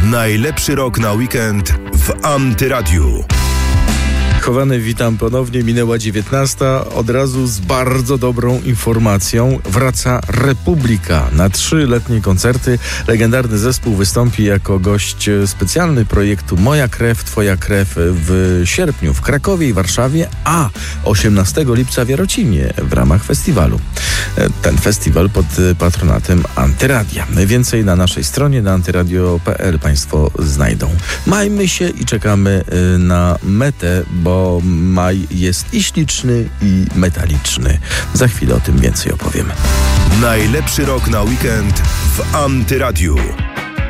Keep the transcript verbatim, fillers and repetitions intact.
Najlepszy rok na weekend w Antyradiu. Chowany, witam ponownie. Minęła dziewiętnasta. Od razu z bardzo dobrą informacją. Wraca Republika na trzy letnie koncerty. Legendarny zespół wystąpi jako gość specjalny projektu Moja krew, twoja krew w sierpniu w Krakowie i Warszawie, a osiemnastego lipca w Jarocinie w ramach festiwalu. Ten festiwal pod patronatem Antyradia. Więcej na naszej stronie na antyradio kropka p l Państwo znajdą. Majmy się i czekamy na metę, bo bo maj jest i śliczny, i metaliczny. Za chwilę o tym więcej opowiem. Najlepszy rok na weekend w Antyradiu.